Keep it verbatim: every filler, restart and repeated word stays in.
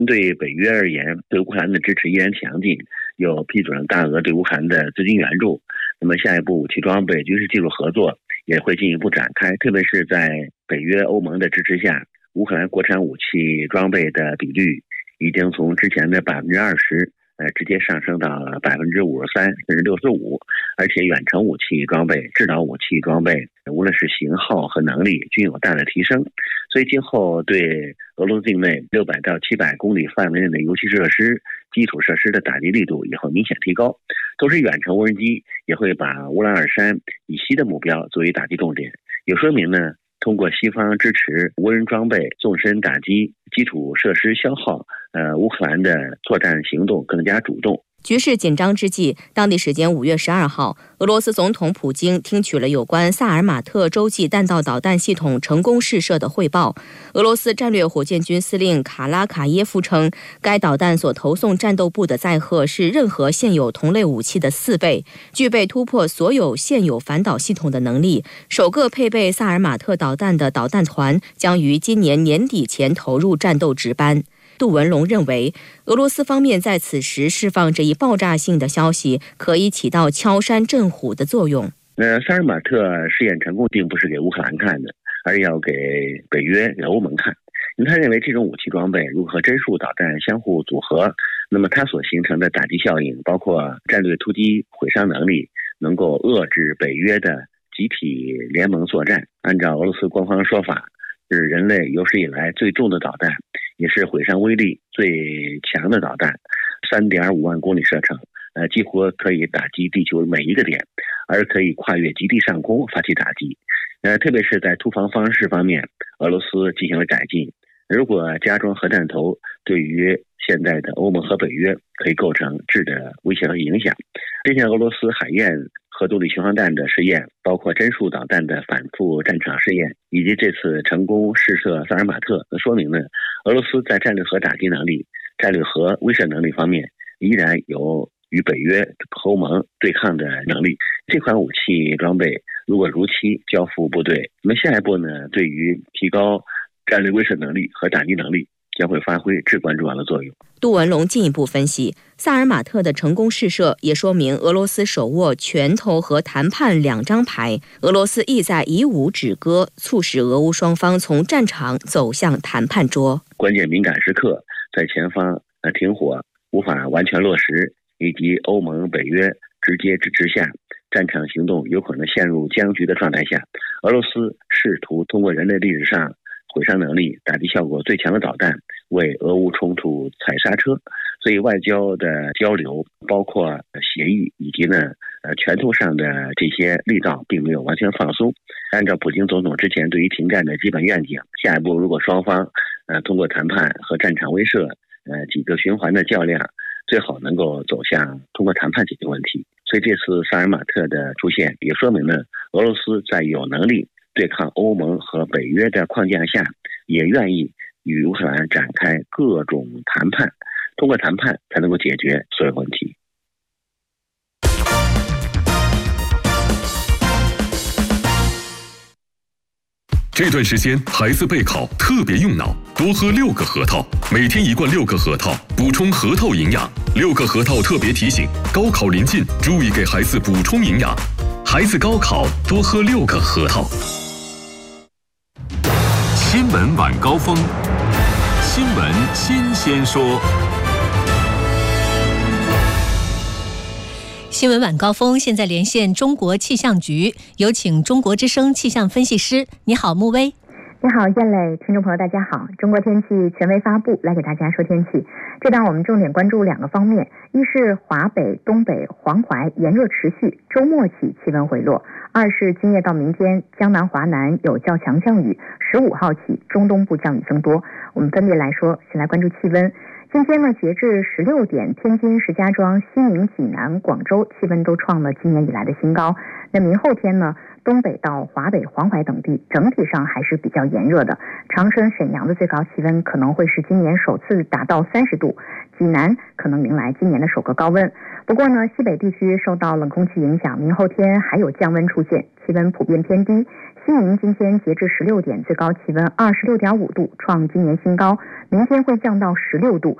对北约而言，对乌克兰的支持依然强劲，有批准大额对乌克兰的资金援助。那么下一步武器装备、军事技术合作也会进一步展开，特别是在北约、欧盟的支持下，乌克兰国产武器装备的比率已经从之前的百分之二十，呃，直接上升到了百分之五十三甚至六十五，而且远程武器装备、制导武器装备，无论是型号和能力均有大的提升。所以今后对俄罗斯境内六百到七百公里范围内的油气设施、基础设施的打击力度也会明显提高。同时，远程无人机也会把乌兰尔山以西的目标作为打击重点，也说明呢，通过西方支持无人装备纵深打击基础设施消耗，呃，乌克兰的作战行动更加主动。 局势紧张之际，当地时间五月十二号，俄罗斯总统普京听取了有关萨尔马特洲际弹道导弹系统成功试射的汇报。俄罗斯战略火箭军司令卡拉卡耶夫称，该导弹所投送战斗部的载荷是任何现有同类武器的四倍，具备突破所有现有反导系统的能力。首个配备萨尔马特导弹的导弹团将于今年年底前投入战斗值班。杜文龙认为，俄罗斯方面在此时释放这一爆炸性的消息，可以起到敲山震虎的作用。 呃，萨尔马特试验成功并不是给乌克兰看的，而要给北约、给欧盟看。因为他认为这种武器装备如何帧数导弹相互组合，那么它所形成的打击效应，包括战略突击毁伤能力，能够遏制北约的集体联盟作战。按照俄罗斯官方说法，是人类有史以来最重的导弹，也是毁伤威力最强的导弹， 三点五万公里射程，呃，几乎可以打击地球每一个点，而可以跨越极地上空发起打击。呃，特别是在突防方式方面，俄罗斯进行了改进。如果加装核弹头，对于现在的欧盟和北约可以构成质的威胁和影响。之前俄罗斯海燕核动力巡航弹的试验，包括帧数导弹的反复战场试验，以及这次成功试射萨尔马特，说明呢，俄罗斯在战略核打击能力、战略核威慑能力方面依然有与北约和欧盟对抗的能力。这款武器装备如果如期交付部队，那么下一步呢，对于提高战略威慑能力和打击能力将会发挥至关重要的作用。 杜文龙进一步分析，萨尔马特的成功试射也说明俄罗斯手握拳头和谈判两张牌，俄罗斯意在以武止戈，促使俄乌双方从战场走向谈判桌。 关键敏感时刻，在前方呃停火无法完全落实，以及欧盟、北约直接支持下，战场行动有可能陷入僵局的状态下，俄罗斯试图通过人类历史上毁伤能力、打击效果最强的导弹，为俄乌冲突踩刹车。所以外交的交流，包括协议以及呢呃拳头上的这些力道，并没有完全放松。按照普京总统之前对于停战的基本愿景，下一步如果双方呃通过谈判和战场威慑，呃几个循环的较量，最好能够走向通过谈判解决问题。所以这次萨尔马特的出现，也说明呢，俄罗斯在有能力对抗欧盟和北约的框架下，也愿意与乌克兰展开各种谈判，通过谈判才能够解决所有问题。 这段时间孩子备考特别用脑，多喝六个核桃，每天一罐六个核桃，补充核桃营养。六个核桃特别提醒：高考临近，注意给孩子补充营养。孩子高考多喝六个核桃。 新闻晚高峰，新闻新鲜说。 新闻晚高峰，现在连线中国气象局，有请中国之声气象分析师。你好，穆威。 你好，燕磊，听众朋友大家好。中国天气权威发布，来给大家说天气。这档我们重点关注两个方面，一是华北、东北、黄淮炎热持续，周末起气温回落；二是今夜到明天，江南、华南有较强降雨，十五号起中东部降雨增多。我们分别来说，先来关注气温。今天呢，截至十六点，天津、石家庄、西宁、济南、广州气温都创了今年以来的新高。那明后天呢，东北到华北、黄淮等地整体上还是比较炎热的。长春、沈阳的最高气温可能会是今年首次达到三十度， 济南可能迎来今年的首个高温。不过呢，西北地区受到冷空气影响，明后天还有降温出现，气温普遍偏低。西宁今天截至十六点，最高气温二十六点五度，创今年新高，明天会降到十六度。